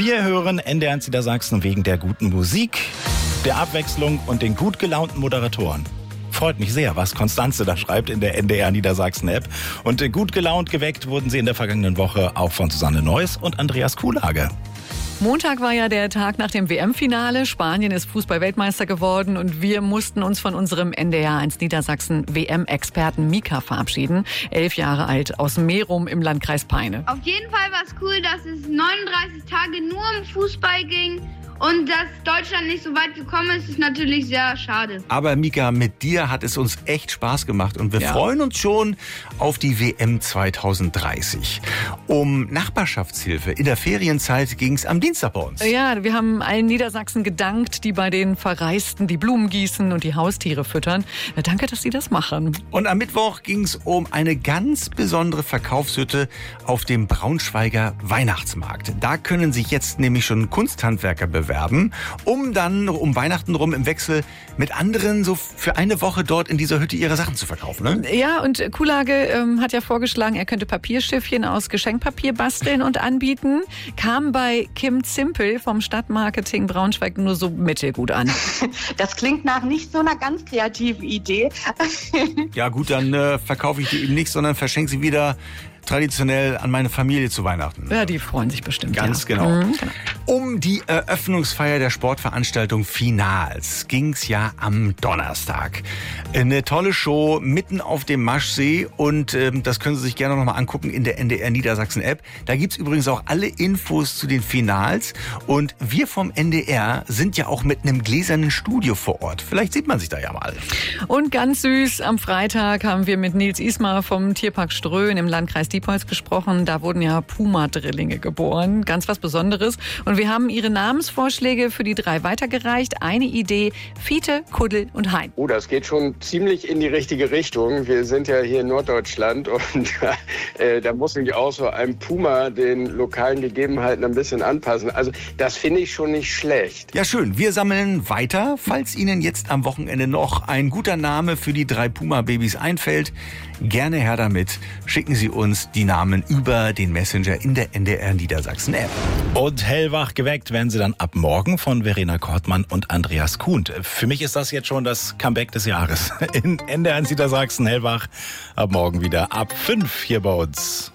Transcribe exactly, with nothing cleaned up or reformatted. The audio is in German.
Wir hören N D R eins Niedersachsen wegen der guten Musik, der Abwechslung und den gut gelaunten Moderatoren. Freut mich sehr, was Konstanze da schreibt in der N D R Niedersachsen-App. Und gut gelaunt geweckt wurden sie in der vergangenen Woche auch von Susanne Neuss und Andreas Kuhlage. Montag war ja der Tag nach dem W M-Finale. Spanien ist Fußball-Weltmeister geworden und wir mussten uns von unserem N D R eins Niedersachsen W M-Experten Mika verabschieden. Elf Jahre alt, aus Merum im Landkreis Peine. Auf jeden Fall war es cool, dass es neununddreißig Tage nur um Fußball ging. Und dass Deutschland nicht so weit gekommen ist, ist natürlich sehr schade. Aber Mika, mit dir hat es uns echt Spaß gemacht und wir Ja. freuen uns schon auf die W M zwanzig dreißig. Um Nachbarschaftshilfe in der Ferienzeit ging es am Dienstag bei uns. Ja, wir haben allen Niedersachsen gedankt, die bei den Verreisten die Blumen gießen und die Haustiere füttern. Ja, danke, dass sie das machen. Und am Mittwoch ging es um eine ganz besondere Verkaufshütte auf dem Braunschweiger Weihnachtsmarkt. Da können sich jetzt nämlich schon Kunsthandwerker bewerben, um dann um Weihnachten rum im Wechsel mit anderen so für eine Woche dort in dieser Hütte ihre Sachen zu verkaufen. Ne? Ja, und Kuhlage ähm, hat ja vorgeschlagen, er könnte Papierschiffchen aus Geschenkpapier basteln und anbieten. Kam bei Kim Zimpel vom Stadtmarketing Braunschweig nur so mittelgut an. Das klingt nach nicht so einer ganz kreativen Idee. Ja gut, dann äh, verkaufe ich die eben nicht, sondern verschenke sie wieder traditionell an meine Familie zu Weihnachten. Ja, die freuen sich bestimmt. Ganz ja. genau. Mhm, genau. Um die Eröffnungsfeier der Sportveranstaltung Finals ging's ja am Donnerstag. Eine tolle Show mitten auf dem Maschsee und ähm, das können Sie sich gerne noch mal angucken in der N D R Niedersachsen App. Da gibt's übrigens auch alle Infos zu den Finals und wir vom N D R sind ja auch mit einem gläsernen Studio vor Ort. Vielleicht sieht man sich da ja mal. Und ganz süß, am Freitag haben wir mit Nils Ismar vom Tierpark Ströhen im Landkreis Diepholz gesprochen. Da wurden ja Puma-Drillinge geboren. Ganz was Besonderes. Und wir haben ihre Namensvorschläge für die drei weitergereicht. Eine Idee: Fiete, Kuddel und Hein. Oh, das geht schon ziemlich in die richtige Richtung. Wir sind ja hier in Norddeutschland und äh, da muss sich auch so ein Puma den lokalen Gegebenheiten ein bisschen anpassen. Also das finde ich schon nicht schlecht. Ja, schön. Wir sammeln weiter. Falls Ihnen jetzt am Wochenende noch ein guter Name für die drei Puma-Babys einfällt, gerne her damit. Schicken Sie uns die Namen über den Messenger in der N D R Niedersachsen App. Und hellwach geweckt werden sie dann ab morgen von Verena Kortmann und Andreas Kuhnt. Für mich ist das jetzt schon das Comeback des Jahres. In N D R Niedersachsen hellwach ab morgen wieder ab fünf hier bei uns.